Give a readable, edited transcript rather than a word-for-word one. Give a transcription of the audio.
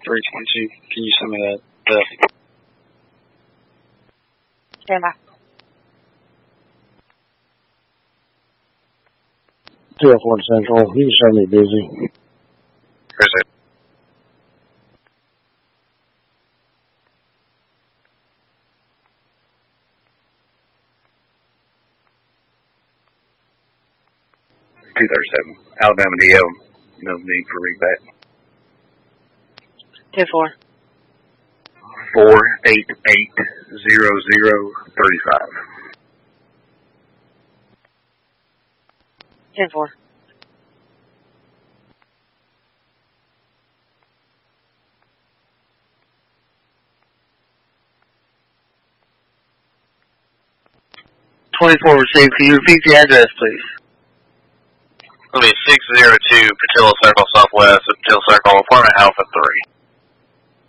322. Can you send me that? Stand by. 204 Central. You can show me busy. Where's it? Alabama DL. No need for readback. 2-4. 4880035. 10-4. Received. Can you repeat the address, please? It'll be 602 Patillo Circle Southwest, Patillo Circle, apartment Alpha 3.